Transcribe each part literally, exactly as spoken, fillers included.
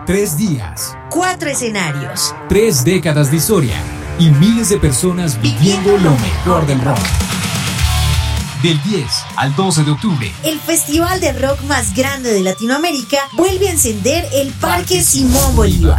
Tres días, cuatro escenarios, tres décadas de historia y miles de personas viviendo lo mejor del rock. Del diez al doce de octubre, el festival de rock más grande de Latinoamérica vuelve a encender el Parque Simón Bolívar.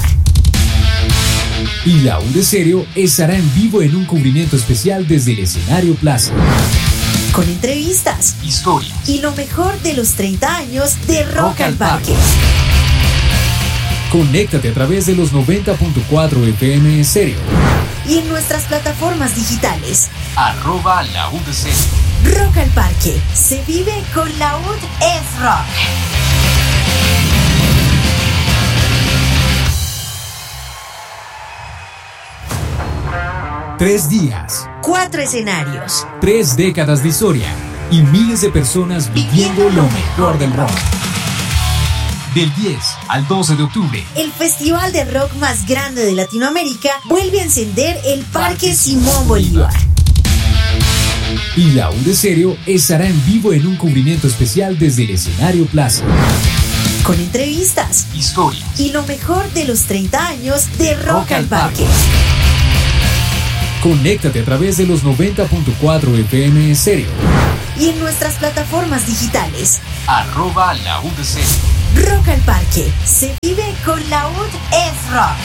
Y La U de Stereo estará en vivo en un cubrimiento especial desde el escenario Plaza. Con entrevistas, historias y lo mejor de los treinta años de Rock, rock al Parque. Parque. Conéctate a través de los noventa punto cuatro F M Stereo. Y en nuestras plataformas digitales. Arroba La U de Stereo. Rock al Parque. Se vive con La U D es Rock. Tres días, cuatro escenarios, tres décadas de historia y miles de personas viviendo lo mejor del rock. Del diez al doce de octubre, el festival de rock más grande de Latinoamérica vuelve a encender el Parque Simón Bolívar. Y La U de Stereo estará en vivo en un cubrimiento especial desde el escenario Plaza. Con entrevistas, historias y lo mejor de los treinta años de Rock, rock al Parque. Conéctate a través de los noventa punto cuatro F M Stereo. Y en nuestras plataformas digitales. Arroba La U de Stereo. Rock al Parque. Se vive con La U D es Rock.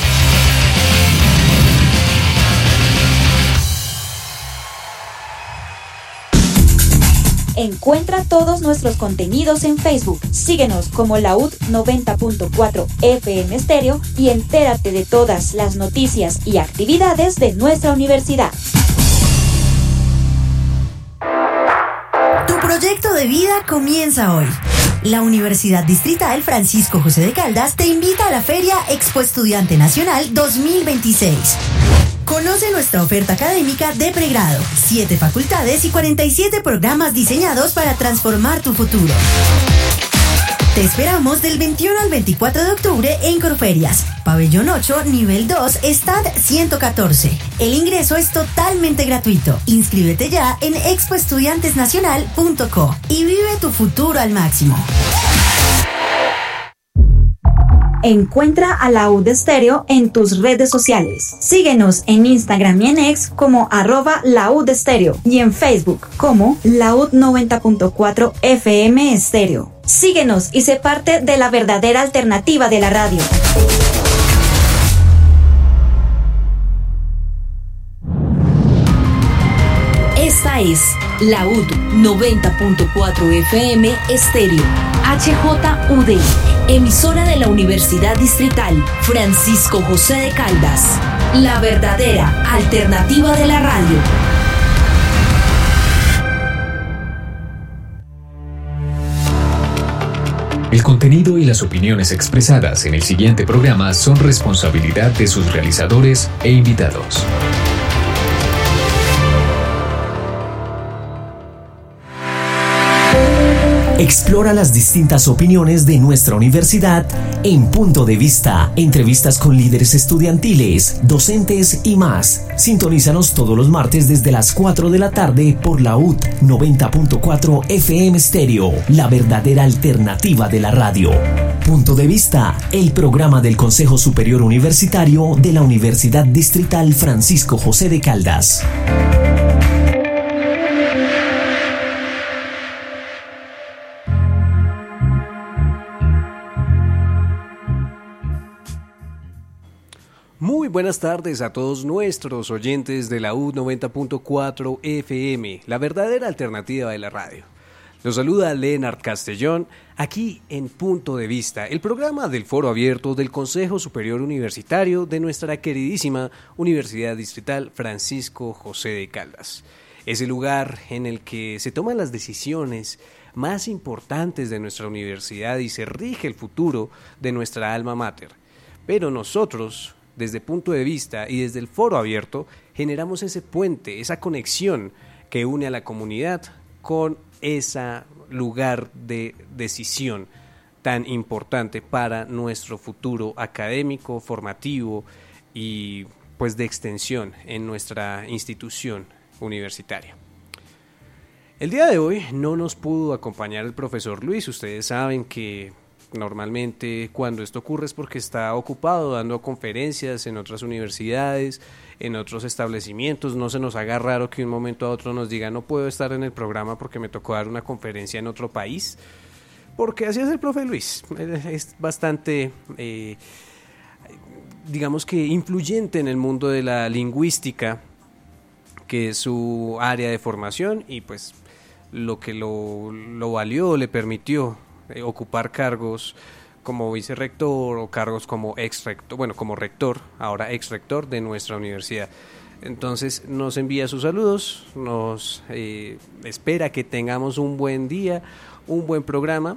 Encuentra todos nuestros contenidos en Facebook. Síguenos como La U D noventa punto cuatro F M Stereo y entérate de todas las noticias y actividades de nuestra universidad. Tu proyecto de vida comienza hoy. La Universidad Distrital Francisco José de Caldas te invita a la Feria Expo Estudiante Nacional dos mil veintiséis. Conoce nuestra oferta académica de pregrado, siete facultades y cuarenta y siete programas diseñados para transformar tu futuro. Te esperamos del veintiuno al veinticuatro de octubre en Corferias, Pabellón ocho, nivel dos, stand ciento catorce. El ingreso es totalmente gratuito. Inscríbete ya en expo estudiantes nacional punto co y vive tu futuro al máximo. Encuentra a La U de Stereo en tus redes sociales. Síguenos en Instagram y en X como arroba La U de Stereo y en Facebook como La U noventa punto cuatro F M Stereo. Síguenos y sé parte de la verdadera alternativa de la radio. Esta es La U D noventa punto cuatro F M Stereo, H J U D, emisora de la Universidad Distrital Francisco José de Caldas, la verdadera alternativa de la radio. El contenido y las opiniones expresadas en el siguiente programa son responsabilidad de sus realizadores e invitados. Explora las distintas opiniones de nuestra universidad en Punto de Vista, entrevistas con líderes estudiantiles, docentes y más. Sintonízanos todos los martes desde las cuatro de la tarde por la U D noventa punto cuatro F M Stereo, la verdadera alternativa de la radio. Punto de Vista, el programa del Consejo Superior Universitario de la Universidad Distrital Francisco José de Caldas. Muy buenas tardes a todos nuestros oyentes de la U noventa punto cuatro F M, la verdadera alternativa de la radio. Los saluda Leonard Castellón, aquí en Punto de Vista, el programa del Foro Abierto del Consejo Superior Universitario de nuestra queridísima Universidad Distrital Francisco José de Caldas. Es el lugar en el que se toman las decisiones más importantes de nuestra universidad y se rige el futuro de nuestra alma mater. Pero nosotros, desde Punto de Vista y desde el Foro Abierto, generamos ese puente, esa conexión que une a la comunidad con ese lugar de decisión tan importante para nuestro futuro académico, formativo y pues de extensión en nuestra institución universitaria. El día de hoy no nos pudo acompañar el profesor Luis. Ustedes saben que normalmente cuando esto ocurre es porque está ocupado dando conferencias en otras universidades, en otros establecimientos. No se nos haga raro que de un momento a otro nos diga no puedo estar en el programa porque me tocó dar una conferencia en otro país, porque así es el profe Luis, es bastante eh, digamos que influyente en el mundo de la lingüística, que es su área de formación, y pues lo que lo, lo valió, le permitió eh, ocupar cargos como vicerrector o cargos como ex-rector, bueno, como rector, ahora ex-rector de nuestra universidad. Entonces nos envía sus saludos, nos eh, espera que tengamos un buen día, un buen programa,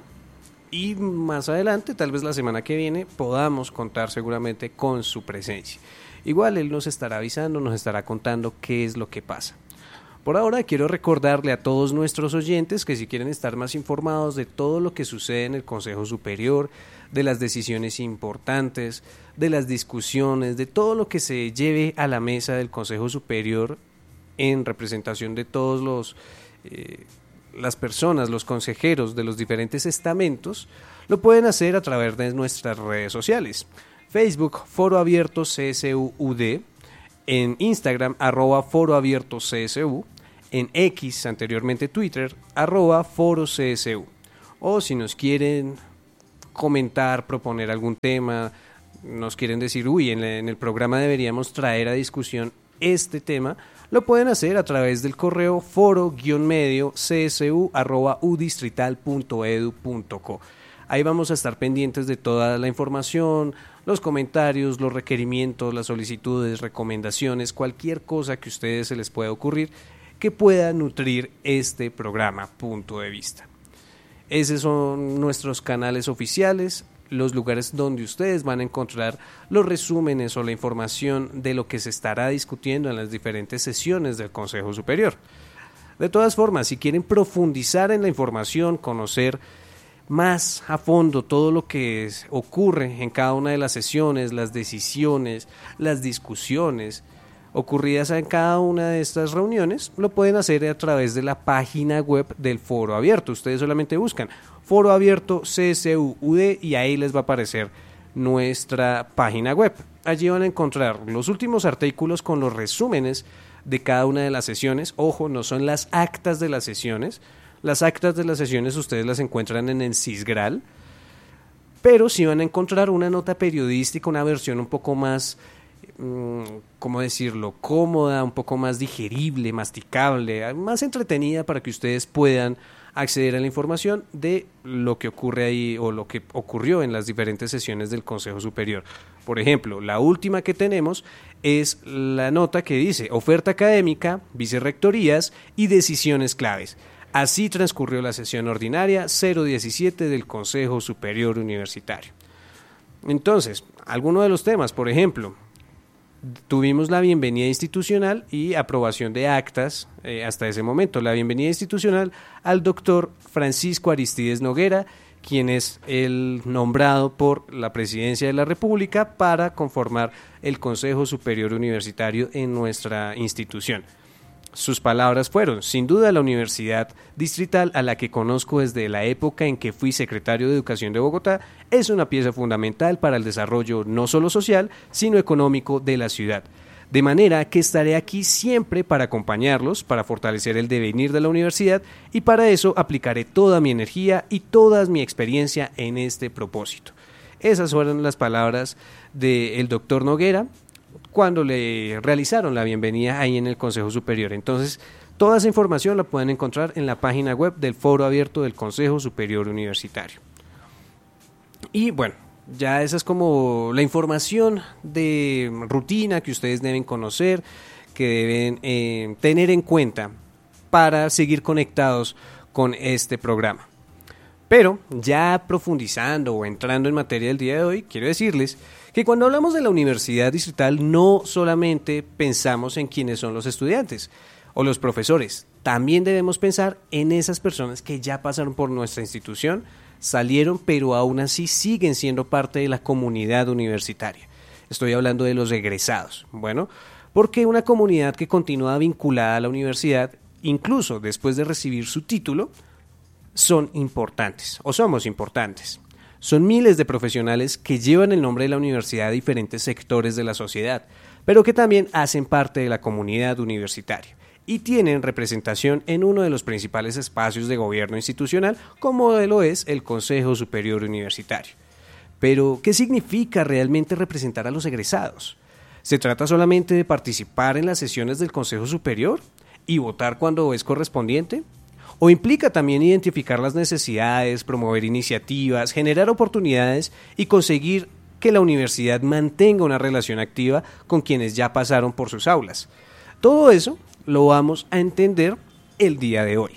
y más adelante, tal vez la semana que viene, podamos contar seguramente con su presencia. Igual él nos estará avisando, nos estará contando qué es lo que pasa. Por ahora quiero recordarle a todos nuestros oyentes que si quieren estar más informados de todo lo que sucede en el Consejo Superior, de las decisiones importantes, de las discusiones, de todo lo que se lleve a la mesa del Consejo Superior en representación de todos los eh, las personas, los consejeros de los diferentes estamentos, lo pueden hacer a través de nuestras redes sociales. Facebook, Foro Abierto C S U U D, en Instagram, arroba Foro Abierto C S U, en X, anteriormente Twitter, arroba Foro C S U. O si nos quieren comentar, proponer algún tema, nos quieren decir, uy, en, en el programa deberíamos traer a discusión este tema, lo pueden hacer a través del correo foro-medio csu arroba udistrital punto edu punto co. Ahí vamos a estar pendientes de toda la información, los comentarios, los requerimientos, las solicitudes, recomendaciones, cualquier cosa que a ustedes se les pueda ocurrir que pueda nutrir este programa Punto de Vista. Esos son nuestros canales oficiales, los lugares donde ustedes van a encontrar los resúmenes o la información de lo que se estará discutiendo en las diferentes sesiones del Consejo Superior. De todas formas, si quieren profundizar en la información, conocer más a fondo todo lo que es, ocurre en cada una de las sesiones, las decisiones, las discusiones ocurridas en cada una de estas reuniones, lo pueden hacer a través de la página web del Foro Abierto. Ustedes solamente buscan Foro Abierto C S U U D y ahí les va a aparecer nuestra página web. Allí van a encontrar los últimos artículos con los resúmenes de cada una de las sesiones. Ojo, no son las actas de las sesiones. Las actas de las sesiones ustedes las encuentran en el CISGRAL, pero sí van a encontrar una nota periodística, una versión un poco más, ¿cómo decirlo?, cómoda, un poco más digerible, masticable, más entretenida para que ustedes puedan acceder a la información de lo que ocurre ahí o lo que ocurrió en las diferentes sesiones del Consejo Superior. Por ejemplo, la última que tenemos es la nota que dice oferta académica, vicerrectorías y decisiones claves. Así transcurrió la sesión ordinaria cero diecisiete del Consejo Superior Universitario. Entonces, algunos de los temas, por ejemplo, tuvimos la bienvenida institucional y aprobación de actas eh, hasta ese momento. La bienvenida institucional al doctor Francisco Aristides Noguera, quien es el nombrado por la Presidencia de la República para conformar el Consejo Superior Universitario en nuestra institución. Sus palabras fueron: sin duda la Universidad Distrital, a la que conozco desde la época en que fui secretario de Educación de Bogotá, es una pieza fundamental para el desarrollo no solo social, sino económico de la ciudad. De manera que estaré aquí siempre para acompañarlos, para fortalecer el devenir de la universidad, y para eso aplicaré toda mi energía y toda mi experiencia en este propósito. Esas fueron las palabras del doctor Noguera cuando le realizaron la bienvenida ahí en el Consejo Superior. Entonces, toda esa información la pueden encontrar en la página web del Foro Abierto del Consejo Superior Universitario. Y bueno, ya esa es como la información de rutina que ustedes deben conocer, que deben eh, tener en cuenta para seguir conectados con este programa. Pero ya profundizando o entrando en materia del día de hoy, quiero decirles que cuando hablamos de la Universidad Distrital no solamente pensamos en quiénes son los estudiantes o los profesores, también debemos pensar en esas personas que ya pasaron por nuestra institución, salieron, pero aún así siguen siendo parte de la comunidad universitaria. Estoy hablando de los egresados. Bueno, porque una comunidad que continúa vinculada a la universidad, incluso después de recibir su título, son importantes o somos importantes. Son miles de profesionales que llevan el nombre de la universidad a diferentes sectores de la sociedad, pero que también hacen parte de la comunidad universitaria y tienen representación en uno de los principales espacios de gobierno institucional, como lo es el Consejo Superior Universitario. Pero, ¿qué significa realmente representar a los egresados? ¿Se trata solamente de participar en las sesiones del Consejo Superior y votar cuando es correspondiente? ¿O implica también identificar las necesidades, promover iniciativas, generar oportunidades y conseguir que la universidad mantenga una relación activa con quienes ya pasaron por sus aulas? Todo eso lo vamos a entender el día de hoy.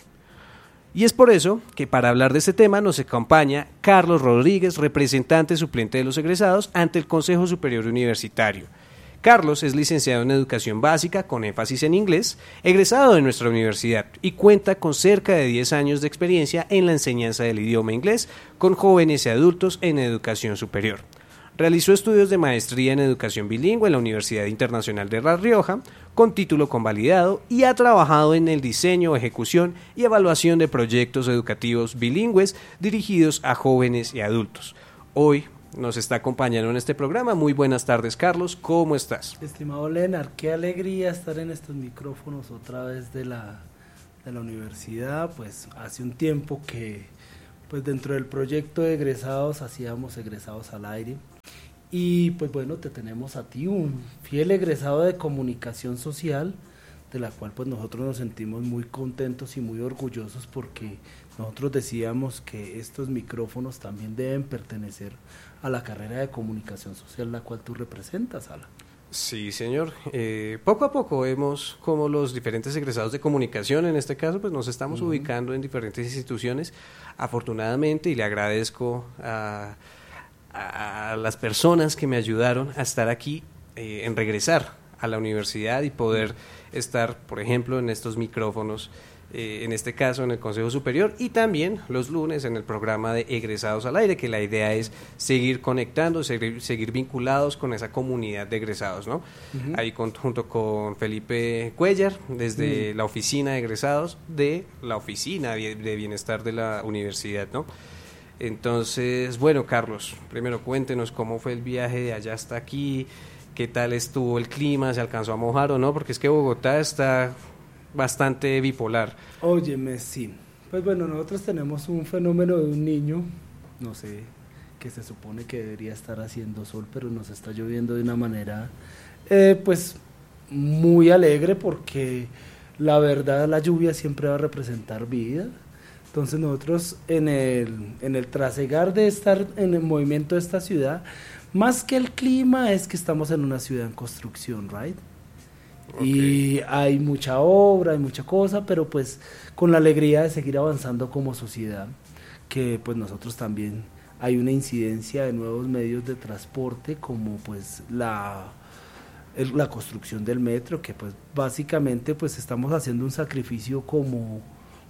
Y es por eso que para hablar de este tema nos acompaña Carlos Rodríguez, representante suplente de los egresados ante el Consejo Superior Universitario. Carlos es licenciado en Educación Básica con énfasis en inglés, egresado de nuestra universidad y cuenta con cerca de diez años de experiencia en la enseñanza del idioma inglés con jóvenes y adultos en educación superior. Realizó estudios de maestría en educación bilingüe en la Universidad Internacional de La Rioja, con título convalidado, y ha trabajado en el diseño, ejecución y evaluación de proyectos educativos bilingües dirigidos a jóvenes y adultos. Hoy nos está acompañando en este programa. Muy buenas tardes, Carlos, ¿cómo estás? Estimado Leonard, qué alegría estar en estos micrófonos otra vez de la, de la universidad. Pues hace un tiempo que pues dentro del proyecto de egresados hacíamos egresados al aire. Y pues bueno, te tenemos a ti, un fiel egresado de comunicación social, de la cual pues nosotros nos sentimos muy contentos y muy orgullosos, porque nosotros decíamos que estos micrófonos también deben pertenecer a la carrera de comunicación social, la cual tú representas, Ala. Sí, señor. Eh, poco a poco vemos cómo los diferentes egresados de comunicación, en este caso, pues nos estamos uh-huh. ubicando en diferentes instituciones, afortunadamente, y le agradezco a... a las personas que me ayudaron a estar aquí, eh, en regresar a la universidad y poder estar, por ejemplo, en estos micrófonos, eh, en este caso en el Consejo Superior, y también los lunes en el programa de Egresados al Aire, que la idea es seguir conectando, seguir, seguir vinculados con esa comunidad de egresados, ¿no? Uh-huh. Ahí con, junto con Felipe Cuellar, desde uh-huh. la oficina de egresados de la Oficina de Bienestar de la Universidad, ¿no? Entonces, bueno, Carlos, primero cuéntenos cómo fue el viaje de allá hasta aquí, qué tal estuvo el clima, se alcanzó a mojar o no, porque es que Bogotá está bastante bipolar. Óyeme, sí. Pues bueno, nosotros tenemos un fenómeno de un niño, no sé, que se supone que debería estar haciendo sol, pero nos está lloviendo de una manera, eh, pues, muy alegre, porque la verdad la lluvia siempre va a representar vida. Entonces nosotros en el, en el trasegar de estar en el movimiento de esta ciudad, más que el clima es que estamos en una ciudad en construcción, right? Okay. Y hay mucha obra, hay mucha cosa, pero pues con la alegría de seguir avanzando como sociedad, que pues nosotros también hay una incidencia de nuevos medios de transporte, como pues la, el, la construcción del metro, que pues básicamente pues estamos haciendo un sacrificio como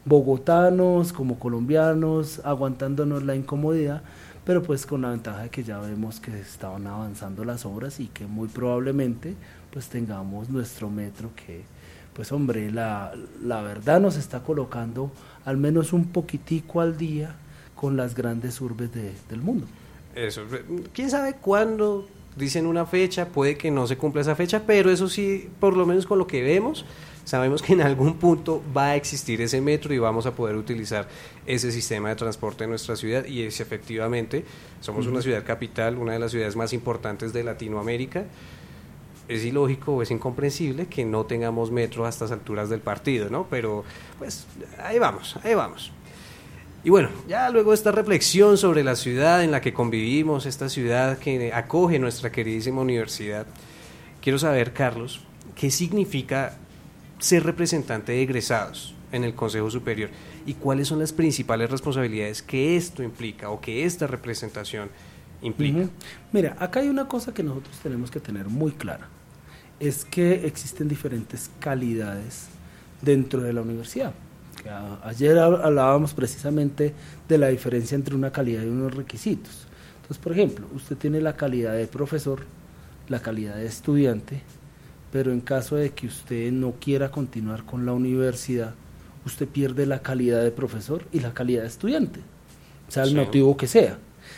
bogotanos, como colombianos, aguantándonos la incomodidad, pero pues con la ventaja de que ya vemos que estaban avanzando las obras y que muy probablemente pues tengamos nuestro metro, que pues hombre, la, la verdad nos está colocando al menos un poquitico al día con las grandes urbes de, del mundo. Eso, quién sabe cuándo dicen una fecha, puede que no se cumpla esa fecha, pero eso sí, por lo menos con lo que vemos, sabemos que en algún punto va a existir ese metro y vamos a poder utilizar ese sistema de transporte en nuestra ciudad, y es efectivamente, somos uh-huh. una ciudad capital, una de las ciudades más importantes de Latinoamérica. Es ilógico, es incomprensible que no tengamos metro a estas alturas del partido, ¿no? Pero pues ahí vamos, ahí vamos. Y bueno, ya luego de esta reflexión sobre la ciudad en la que convivimos, esta ciudad que acoge nuestra queridísima universidad, quiero saber, Carlos, ¿qué significa ser representante de egresados en el Consejo Superior y cuáles son las principales responsabilidades que esto implica o que esta representación implica? Uh-huh. Mira, acá hay una cosa que nosotros tenemos que tener muy clara, es que existen diferentes calidades dentro de la universidad. Que a, ayer hablábamos precisamente de la diferencia entre una calidad y unos requisitos. Entonces, por ejemplo, usted tiene la calidad de profesor, la calidad de estudiante, pero en caso de que usted no quiera continuar con la universidad, usted pierde la calidad de profesor y la calidad de estudiante, sea el sí. motivo que sea.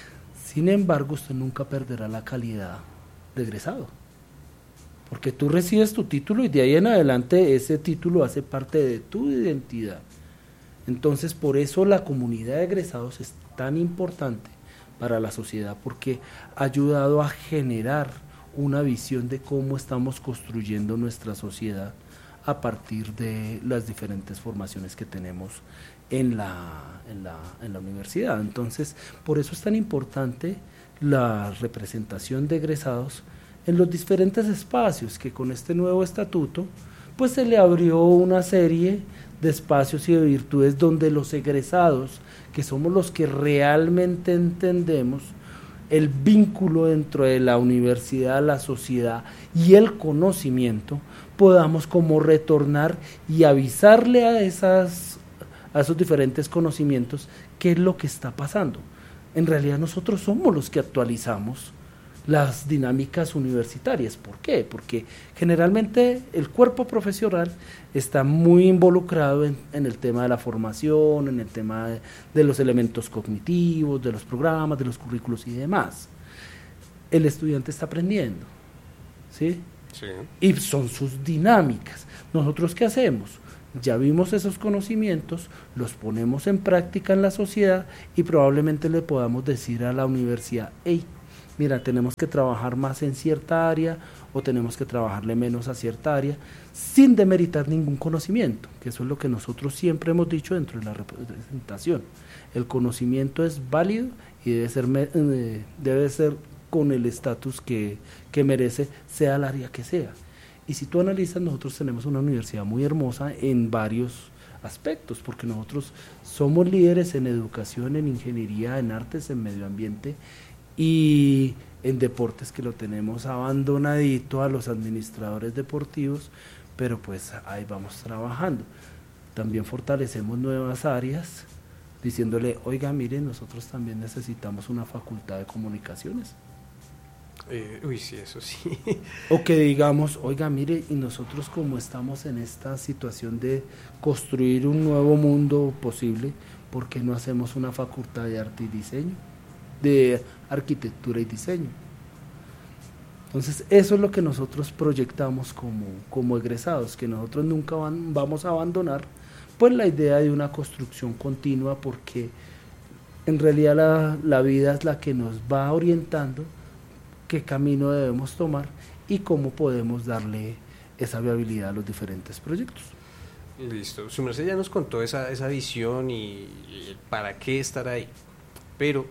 Sin embargo, usted nunca perderá la calidad de egresado, porque tú recibes tu título y de ahí en adelante ese título hace parte de tu identidad. Entonces, por eso la comunidad de egresados es tan importante para la sociedad, porque ha ayudado a generar una visión de cómo estamos construyendo nuestra sociedad a partir de las diferentes formaciones que tenemos en la, en la, en la universidad. Entonces, por eso es tan importante la representación de egresados en los diferentes espacios, que con este nuevo estatuto pues se le abrió una serie de espacios y de virtudes donde los egresados, que somos los que realmente entendemos el vínculo dentro de la universidad, la sociedad y el conocimiento, podamos como retornar y avisarle a, esas, a esos diferentes conocimientos qué es lo que está pasando. En realidad nosotros somos los que actualizamos las dinámicas universitarias. ¿Por qué? Porque generalmente el cuerpo profesional está muy involucrado en, en el tema de la formación, en el tema de, de los elementos cognitivos, de los programas, de los currículos y demás. El estudiante está aprendiendo, ¿sí? Sí. Y son sus dinámicas. ¿Nosotros qué hacemos? Ya vimos esos conocimientos, los ponemos en práctica en la sociedad y probablemente le podamos decir a la universidad, hey, mira, tenemos que trabajar más en cierta área o tenemos que trabajarle menos a cierta área, sin demeritar ningún conocimiento, que eso es lo que nosotros siempre hemos dicho dentro de la representación. El conocimiento es válido y debe ser, eh, debe ser con el estatus que, que merece, sea el área que sea. Y si tú analizas, nosotros tenemos una universidad muy hermosa en varios aspectos, porque nosotros somos líderes en educación, en ingeniería, en artes, en medio ambiente y en deportes, que lo tenemos abandonadito a los administradores deportivos, pero pues ahí vamos trabajando. También fortalecemos nuevas áreas, diciéndole, oiga, miren, nosotros también necesitamos una facultad de comunicaciones. Eh, uy, sí, eso sí. O que digamos, oiga, mire, y nosotros como estamos en esta situación de construir un nuevo mundo posible, ¿por qué no hacemos una facultad de arte y diseño? De arquitectura y diseño. Entonces, eso es lo que nosotros proyectamos como, como egresados, que nosotros nunca van, vamos a abandonar, pues la idea de una construcción continua, porque en realidad la, la vida es la que nos va orientando qué camino debemos tomar y cómo podemos darle esa viabilidad a los diferentes proyectos. Listo, su merced ya nos contó esa, esa visión y, y para qué estar ahí, pero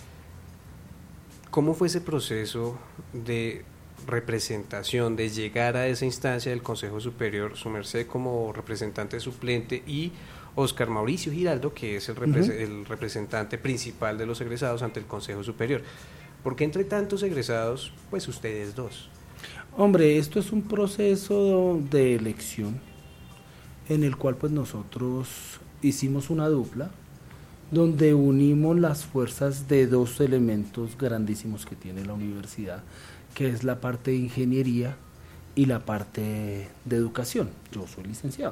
¿cómo fue ese proceso de representación, de llegar a esa instancia del Consejo Superior, su merced como representante suplente y Óscar Mauricio Giraldo, que es el, repre- uh-huh. el representante principal de los egresados ante el Consejo Superior? ¿Por qué entre tantos egresados, pues ustedes dos? Hombre, esto es un proceso de elección en el cual pues nosotros hicimos una dupla donde unimos las fuerzas de dos elementos grandísimos que tiene la universidad, que es la parte de ingeniería y la parte de educación. Yo soy licenciado.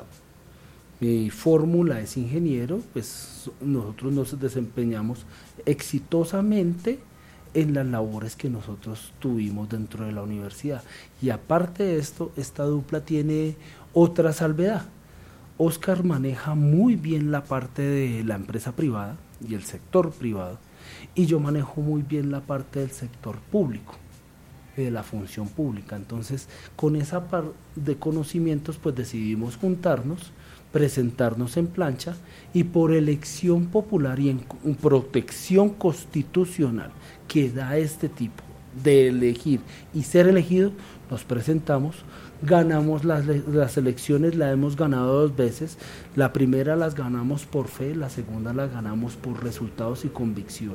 Mi fórmula es ingeniero, pues nosotros nos desempeñamos exitosamente en las labores que nosotros tuvimos dentro de la universidad. Y aparte de esto, esta dupla tiene otra salvedad. Óscar maneja muy bien la parte de la empresa privada y el sector privado, y yo manejo muy bien la parte del sector público, de la función pública. Entonces, con esa par de conocimientos, pues decidimos juntarnos, presentarnos en plancha, y por elección popular y en protección constitucional que da este tipo de elegir y ser elegido, nos presentamos, ganamos las, las elecciones, la hemos ganado dos veces. La primera las ganamos por fe, la segunda la ganamos por resultados y convicción,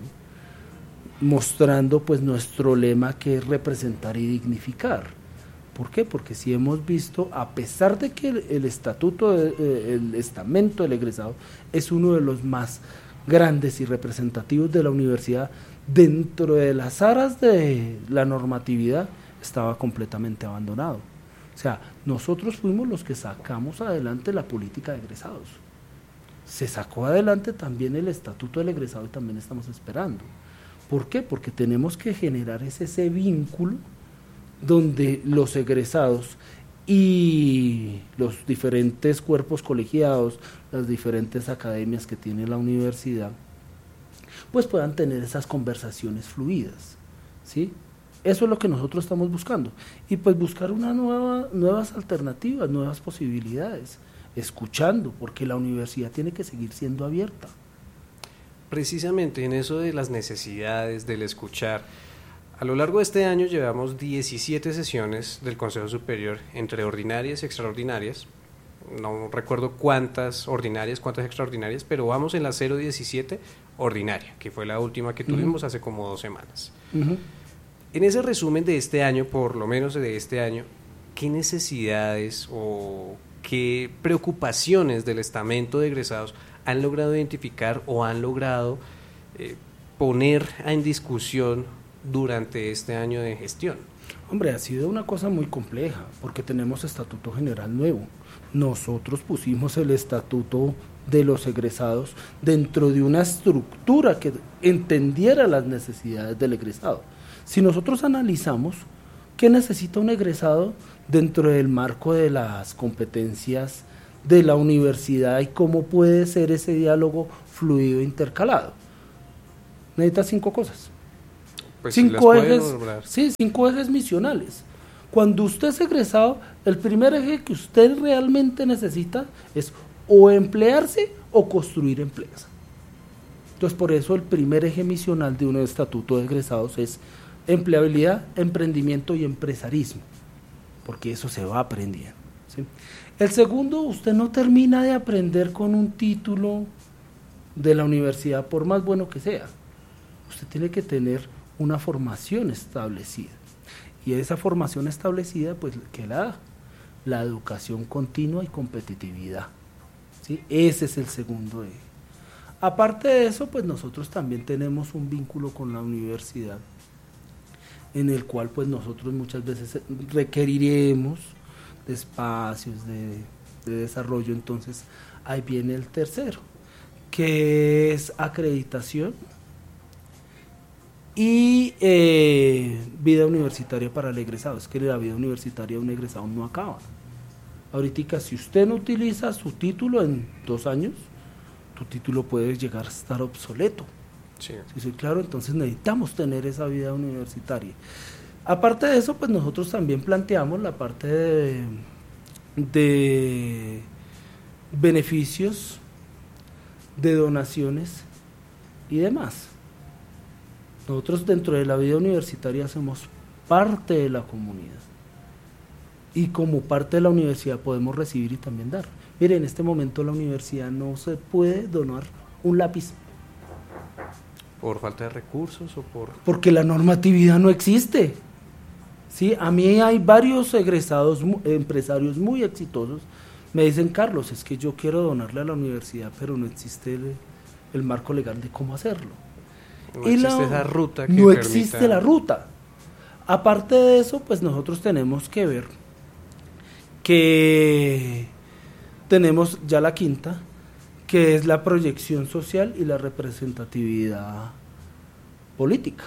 mostrando pues nuestro lema, que es representar y dignificar. ¿Por qué? Porque si hemos visto, a pesar de que el, el estatuto, de, el estamento del egresado es uno de los más grandes y representativos de la universidad, dentro de las aras de la normatividad estaba completamente abandonado. O sea, nosotros fuimos los que sacamos adelante la política de egresados. Se sacó adelante también el estatuto del egresado y también estamos esperando. ¿Por qué? Porque tenemos que generar ese, ese vínculo donde los egresados y los diferentes cuerpos colegiados, las diferentes academias que tiene la universidad, pues puedan tener esas conversaciones fluidas, ¿sí? Eso es lo que nosotros estamos buscando. Y pues buscar una nueva, nuevas alternativas, nuevas posibilidades, escuchando, porque la universidad tiene que seguir siendo abierta. Precisamente en eso de las necesidades, del escuchar, a lo largo de este año llevamos diecisiete sesiones del Consejo Superior, entre ordinarias y extraordinarias. No recuerdo cuántas ordinarias, cuántas extraordinarias, pero vamos en la cero diecisiete ordinaria, que fue la última que tuvimos uh-huh. hace como dos semanas. Uh-huh. En ese resumen de este año, por lo menos de este año, ¿qué necesidades o qué preocupaciones del estamento de egresados han logrado identificar o han logrado eh, poner en discusión durante este año de gestión? Hombre, ha sido una cosa muy compleja, porque tenemos estatuto general nuevo. Nosotros pusimos el estatuto de los egresados dentro de una estructura que entendiera las necesidades del egresado. Si nosotros analizamos qué necesita un egresado dentro del marco de las competencias de la universidad y cómo puede ser ese diálogo fluido e intercalado, necesita cinco cosas. Pues cinco si ejes, sí, cinco ejes misionales. Cuando usted es egresado, el primer eje que usted realmente necesita es o emplearse o construir empleos. Entonces, por eso el primer eje misional de un estatuto de egresados es empleabilidad, emprendimiento y empresarismo, porque eso se va aprendiendo, ¿sí? El segundo, usted no termina de aprender con un título de la universidad, por más bueno que sea. Usted tiene que tener una formación establecida, y esa formación establecida, pues, ¿qué la da? La educación continua y competitividad, ¿sí? Ese es el segundo eje. Aparte de eso, pues nosotros también tenemos un vínculo con la universidad, en el cual pues nosotros muchas veces requeriremos de espacios de, de desarrollo. Entonces ahí viene el tercero, que es acreditación y eh, vida universitaria para el egresado. Es que la vida universitaria de un egresado no acaba. Ahorita, si usted no utiliza su título en dos años, tu título puede llegar a estar obsoleto. Sí. Sí, sí, claro, entonces necesitamos tener esa vida universitaria. Aparte de eso, pues nosotros también planteamos la parte de, de beneficios, de donaciones y demás. Nosotros dentro de la vida universitaria somos parte de la comunidad, y como parte de la universidad podemos recibir y también dar. Mire, en este momento la universidad no se puede donar un lápiz. ¿Por falta de recursos o por...? Porque la normatividad no existe. Sí, a mí hay varios egresados, empresarios muy exitosos, me dicen: Carlos, es que yo quiero donarle a la universidad, pero no existe el, el marco legal de cómo hacerlo. No y existe la, esa ruta que No permita... existe la ruta. Aparte de eso, pues nosotros tenemos que ver que tenemos ya la quinta, que es la proyección social y la representatividad política.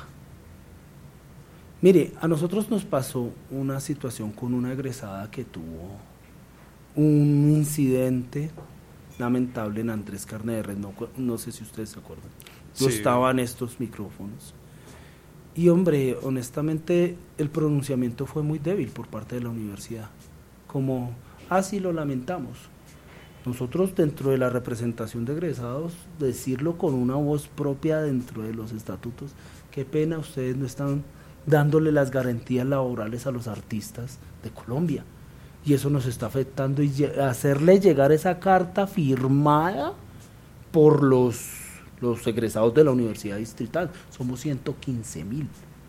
Mire, a nosotros nos pasó una situación con una egresada que tuvo un incidente lamentable en Andrés Carne de Red, no, no sé si ustedes se acuerdan. Yo sí. Estaba en estos micrófonos. Y hombre, honestamente, el pronunciamiento fue muy débil por parte de la universidad. Como, así lo lamentamos. Nosotros dentro de la representación de egresados, decirlo con una voz propia dentro de los estatutos: qué pena, ustedes no están dándole las garantías laborales a los artistas de Colombia, y eso nos está afectando, y hacerle llegar esa carta firmada por los, los egresados de la Universidad Distrital. Somos ciento quince mil,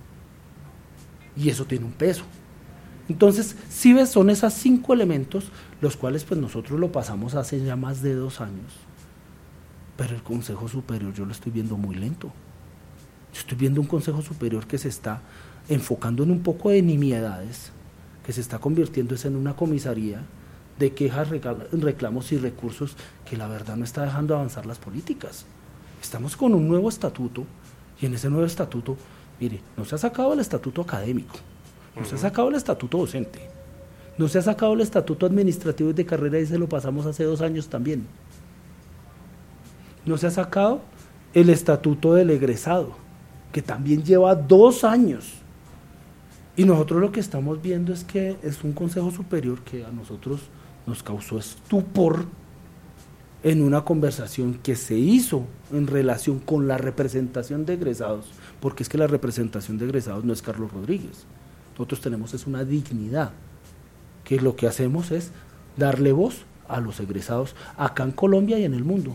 y eso tiene un peso. Entonces, si ves, son esos cinco elementos, los cuales pues nosotros lo pasamos hace ya más de dos años, pero el Consejo Superior yo lo estoy viendo muy lento. Yo estoy viendo un Consejo Superior que se está enfocando en un poco de nimiedades, que se está convirtiendo en una comisaría de quejas, reclamos y recursos, que la verdad no está dejando avanzar las políticas. Estamos con un nuevo estatuto Y en ese nuevo estatuto, mire, no se ha sacado el estatuto académico, no uh-huh. se ha sacado el estatuto docente, no se ha sacado el estatuto administrativo y de carrera, y se lo pasamos hace dos años también. No se ha sacado el estatuto del egresado, que también lleva dos años. Y nosotros lo que estamos viendo es que es un Consejo Superior que a nosotros nos causó estupor en una conversación que se hizo en relación con la representación de egresados, porque es que la representación de egresados no es Carlos Rodríguez. Nosotros tenemos es una dignidad, que lo que hacemos es darle voz a los egresados acá en Colombia y en el mundo.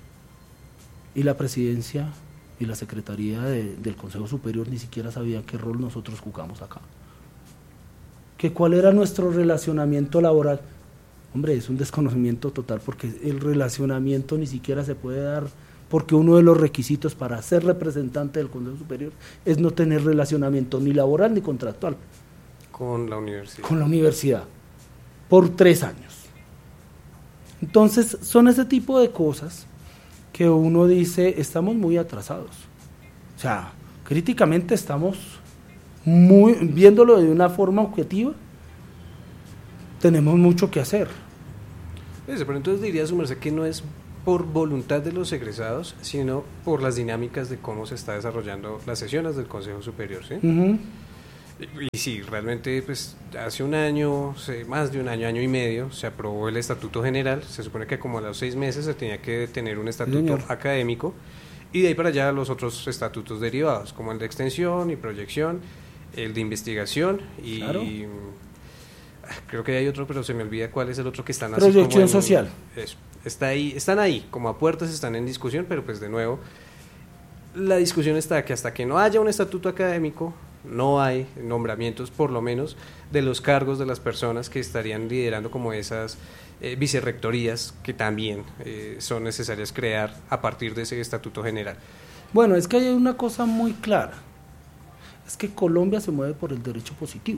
Y la presidencia y la secretaría de, del Consejo Superior ni siquiera sabían qué rol nosotros jugamos acá. Que cuál era nuestro relacionamiento laboral. Hombre, es un desconocimiento total, porque el relacionamiento ni siquiera se puede dar, porque uno de los requisitos para ser representante del Consejo Superior es no tener relacionamiento ni laboral ni contractual. Con la universidad. Con la universidad, por tres años. Entonces, son ese tipo de cosas que uno dice, estamos muy atrasados. O sea, críticamente estamos muy, viéndolo de una forma objetiva, tenemos mucho que hacer. Pero entonces diría su merced que no es por voluntad de los egresados, sino por las dinámicas de cómo se está desarrollando las sesiones del Consejo Superior, ¿sí? Uh-huh. Y, y sí, realmente pues hace un año, más de un año, año y medio, se aprobó el Estatuto General. Se supone que como a los seis meses se tenía que tener un estatuto Señor. académico, y de ahí para allá los otros estatutos derivados, como el de extensión y proyección, el de investigación y... Claro. y creo que hay otro, pero se me olvida cuál es el otro que están así proyección como en, social. Eso, está ahí, están ahí, como a puertas, están en discusión, pero pues de nuevo, la discusión está que hasta que no haya un estatuto académico, no hay nombramientos, por lo menos, de los cargos de las personas que estarían liderando como esas eh, vicerrectorías que también eh, son necesarias crear a partir de ese estatuto general. Bueno, es que hay una cosa muy clara, es que Colombia se mueve por el derecho positivo.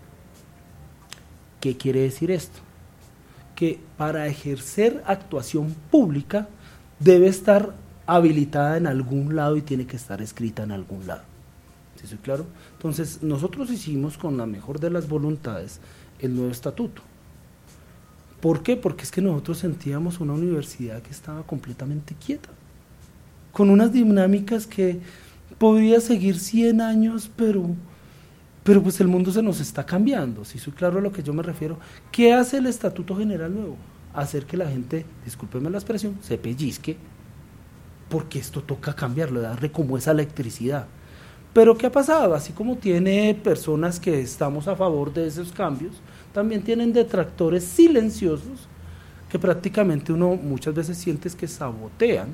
¿Qué quiere decir esto? Que para ejercer actuación pública debe estar habilitada en algún lado y tiene que estar escrita en algún lado. ¿Sí soy claro? Entonces, nosotros hicimos con la mejor de las voluntades el nuevo estatuto. ¿Por qué? Porque es que nosotros sentíamos una universidad que estaba completamente quieta, con unas dinámicas que podría seguir cien años, pero... pero pues el mundo se nos está cambiando, si soy claro a lo que yo me refiero. ¿Qué hace el Estatuto General nuevo? Hacer que la gente, discúlpeme la expresión, se pellizque, porque esto toca cambiarlo, darle como esa electricidad. Pero ¿qué ha pasado? Así como tiene personas que estamos a favor de esos cambios, también tienen detractores silenciosos que prácticamente uno muchas veces siente que sabotean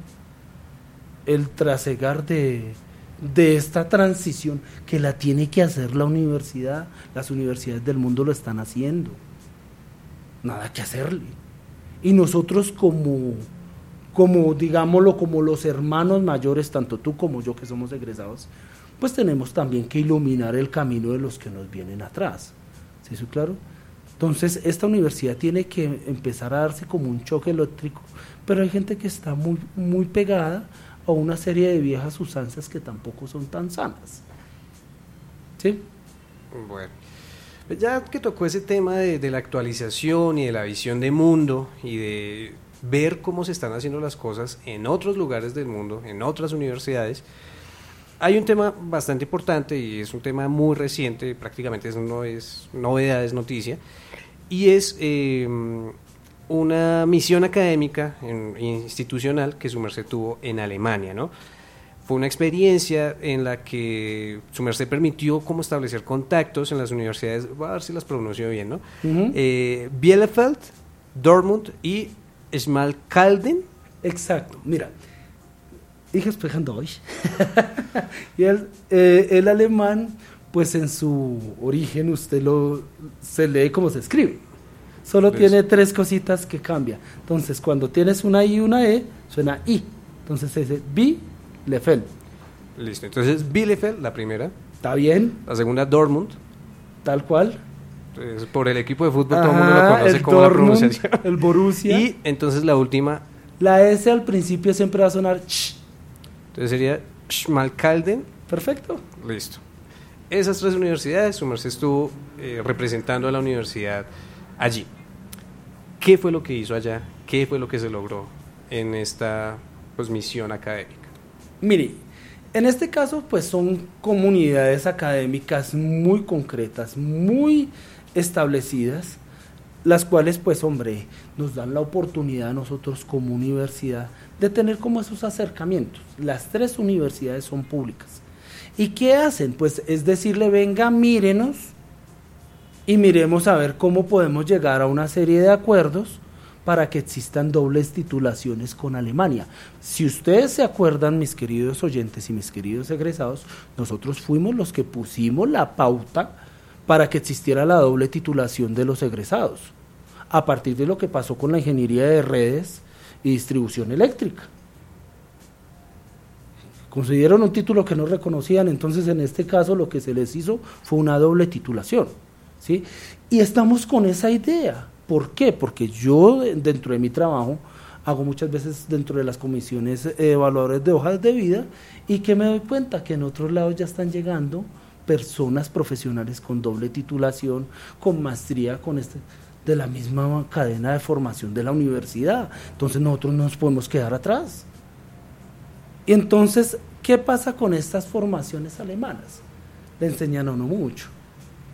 el trasegar de... de esta transición que la tiene que hacer la universidad. Las universidades del mundo lo están haciendo, nada que hacerle, y nosotros como, como digámoslo, como los hermanos mayores, tanto tú como yo que somos egresados, pues tenemos también que iluminar el camino de los que nos vienen atrás, ¿sí es claro? Entonces esta universidad tiene que empezar a darse como un choque eléctrico, pero hay gente que está muy, muy pegada a una serie de viejas usanzas que tampoco son tan sanas. ¿Sí? Bueno, ya que tocó ese tema de, de la actualización y de la visión de mundo y de ver cómo se están haciendo las cosas en otros lugares del mundo, en otras universidades, hay un tema bastante importante y es un tema muy reciente, prácticamente eso no es novedad, es noticia, y es... Eh, una misión académica en, institucional que su merced tuvo en Alemania, ¿no? Fue una experiencia en la que su merced permitió cómo establecer contactos en las universidades, voy a ver si las pronuncio bien, ¿no? Uh-huh. eh, Bielefeld, Dortmund y Schmalkalden. Exacto, mira, ich spreche Deutsch. Y el, eh, el alemán, pues en su origen usted lo se lee como se escribe. Solo Listo. Tiene tres cositas que cambia. Entonces, cuando tienes una I y una E, suena I. Entonces se dice Bielefeld. Listo. Entonces, Bielefeld, la primera. ¿Está bien? La segunda, Dortmund. Tal cual. Entonces, por el equipo de fútbol, Ajá, todo el mundo lo conoce como Dortmund, la pronunciación. El Borussia. Y entonces la última. La S al principio siempre va a sonar ch. Entonces sería Schmalkalden. Perfecto. Listo. Esas tres universidades, su merced estuvo eh, representando a la universidad allí. ¿Qué fue lo que hizo allá? ¿Qué fue lo que se logró en esta pues, misión académica? Mire, en este caso pues son comunidades académicas muy concretas, muy establecidas, las cuales pues hombre, nos dan la oportunidad a nosotros como universidad de tener como esos acercamientos. Las tres universidades son públicas. ¿Y qué hacen? Pues es decirle, venga, mírenos y miremos a ver cómo podemos llegar a una serie de acuerdos para que existan dobles titulaciones con Alemania. Si ustedes se acuerdan, mis queridos oyentes y mis queridos egresados, nosotros fuimos los que pusimos la pauta para que existiera la doble titulación de los egresados, a partir de lo que pasó con la ingeniería de redes y distribución eléctrica. Consiguieron un título que no reconocían, entonces en este caso lo que se les hizo fue una doble titulación, ¿sí? Y estamos con esa idea. ¿Por qué? Porque yo dentro de mi trabajo hago muchas veces dentro de las comisiones eh, evaluadores de hojas de vida y que me doy cuenta que en otros lados ya están llegando personas profesionales con doble titulación, con maestría, con este, de la misma cadena de formación de la universidad. Entonces nosotros no nos podemos quedar atrás. Y entonces, ¿qué pasa con estas formaciones alemanas? Le enseñan a uno mucho.